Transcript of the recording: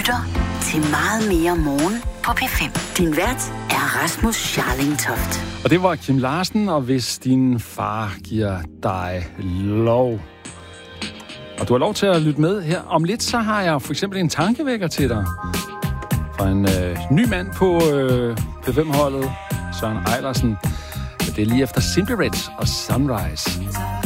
lytter til Meget mere morgen på P5. Din vært er Rasmus Scharling Toft. Og det var Kim Larsen, og hvis din far giver dig lov. Og du har lov til at lytte med her. Om lidt, så har jeg for eksempel en tankevækker til dig. Fra en ny mand på P5-holdet, Søren Eilersen. Det er lige efter Simply Red og Sunrise.